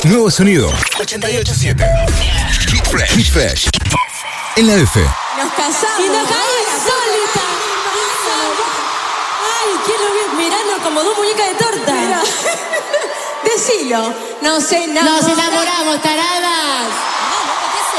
Nuevo sonido. 88.7. Hit Fresh. Hit Fresh. En la F. Nos casamos. Y nos cae insólita. Ay, ¿quién lo ve mirando como dos muñecas de torta? Mira. Decilo. No sé nada. Nos enamoramos, taradas.